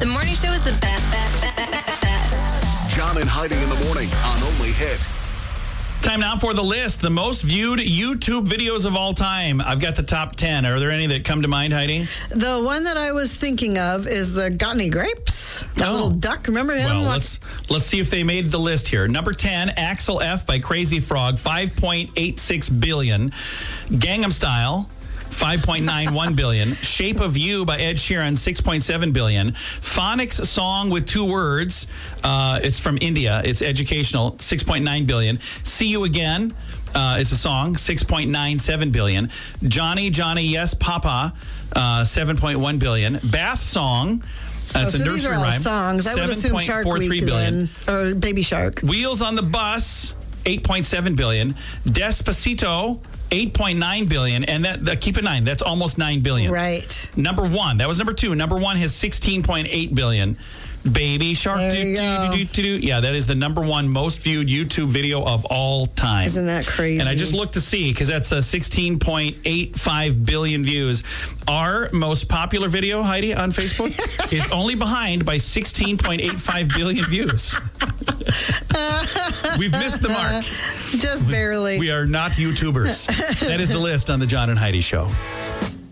The morning show is the best. John and Heidi in the morning on Only Hit. Time now for the list. The most viewed YouTube videos of all time. I've got the top 10. Are there any that come to mind, Heidi? The one that I was thinking of is the Got Any Grapes? That little duck. Remember him? Well, let's see if they made the list here. Number 10, Axel F by Crazy Frog, 5.86 billion. Gangnam Style, 5.91 billion. Shape of You by Ed Sheeran, 6.7 billion. Phonics Song with 2 words. It's from India. It's educational, 6.9 billion. See You Again is a song, 6.97 billion. Johnny, Johnny, Yes, Papa, 7.1 billion. Bath Song. That's a nursery these are all rhyme. songs. I would assume Shark Week then, or Baby Shark. Wheels on the Bus, 8.7 billion. Despacito, 8.9 billion, and that keep in mind that's almost 9 billion. Right. Number 1, that was number 2. Number 1 has 16.8 billion. Baby Shark. Yeah, that is the number 1 most viewed YouTube video of all time. Isn't that crazy? And I just looked to see because that's 16.85 billion views. Our most popular video, Heidi, on Facebook is only behind by 16.85 billion views. We've missed the mark. Just barely. We are not YouTubers. That is the list on the John and Heidi Show.